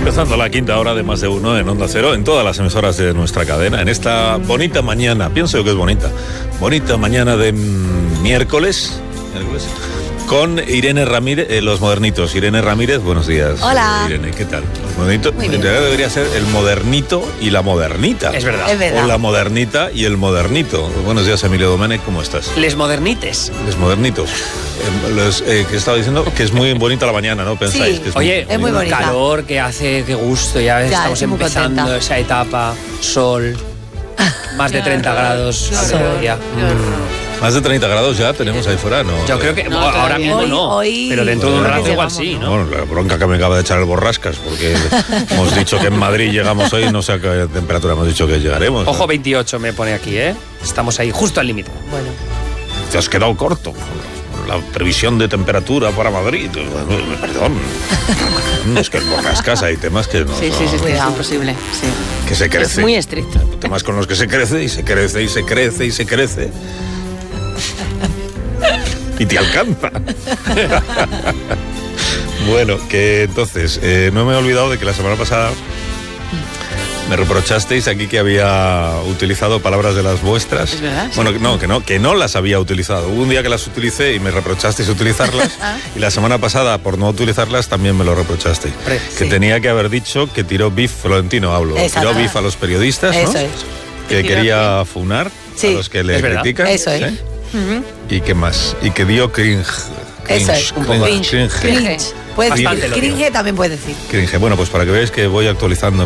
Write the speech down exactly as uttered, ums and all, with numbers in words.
Empezando la quinta hora de Más de Uno en Onda Cero, en todas las emisoras de nuestra cadena, en esta bonita mañana, pienso yo que es bonita, bonita mañana de miércoles, miércoles con Irene Ramírez, eh, Los Modernitos. Irene Ramírez, buenos días. Hola. Eh, Irene, ¿qué tal? Los Modernitos, Muy en bien. realidad debería ser el modernito y la modernita. Es verdad. Es verdad. O la modernita y el modernito. Buenos días, Emilio Domènech, ¿cómo estás? Les modernites. Los modernitos. Eh, los, eh, que estaba diciendo que es muy bonita la mañana, ¿no? Pensáis Sí. que es Oye, Es muy el bonita. calor que hace, qué gusto, ya, Ya, estamos estoy muy empezando contenta. esa etapa, sol, más de treinta grados al horror, mediodía. qué horror. Más de treinta grados ya tenemos ahí fuera, ¿no? Yo creo que No, ahora todavía mismo Hoy- no, hoy- pero dentro de un Bueno, rato igual llegamos, sí, ¿no? ¿no? Bueno, la bronca que me acaba de echar el Borrascas, porque hemos dicho que en Madrid llegamos hoy, no sé a qué temperatura hemos dicho que llegaremos. ¿no? Ojo, veintiocho me pone aquí, ¿eh? Estamos ahí, justo al límite. Bueno, Te has quedado corto con la previsión de temperatura para Madrid. Perdón. Es que el Borrascas hay temas que no. Sí, sí, sí, es Cuidado. imposible. Sí. Que se crece. Es muy estricto. Temas con los que se crece y se crece y se crece y se crece. Y te alcanza. Bueno, que entonces, eh, no me he olvidado de que la semana pasada me reprochasteis aquí que había utilizado palabras de las vuestras. ¿Es verdad? Bueno, que no, que no, que no las había utilizado. Hubo un día que las utilicé y me reprochasteis utilizarlas. Y la semana pasada, por no utilizarlas, también me lo reprochasteis. Hombre, Que sí. tenía que haber dicho que tiró bif, Florentino hablo, Exacto. tiró bif a los periodistas, ¿no? eso es. Que Tiró quería funar Sí. a los que le Es verdad. critican. Eso es. ¿sí? ¿Y qué más? Y que dio cringe. Cringe, Eso es. Un poco. cringe, cringe. Cringe. Puedes Bastante decir, lo digo. cringe también puedes decir. Cringe. Bueno, pues para que veáis que voy actualizando